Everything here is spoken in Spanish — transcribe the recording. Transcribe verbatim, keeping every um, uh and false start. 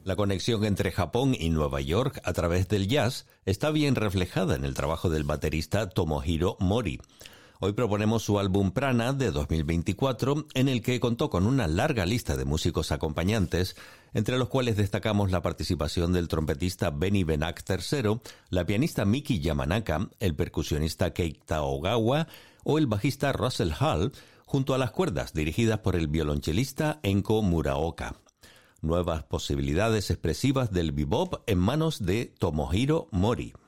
La conexión entre Japón y Nueva York a través del jazz está bien reflejada en el trabajo del baterista Tomohiro Mori. Hoy proponemos su álbum Prana de dos mil veinticuatro, en el que contó con una larga lista de músicos acompañantes, entre los cuales destacamos la participación del trompetista Benny Benac tercero, la pianista Miki Yamanaka, el percusionista Keita Ogawa o el bajista Russell Hall, junto a las cuerdas dirigidas por el violonchelista Enko Muraoka. Nuevas posibilidades expresivas del bebop en manos de Tomohiro Mori.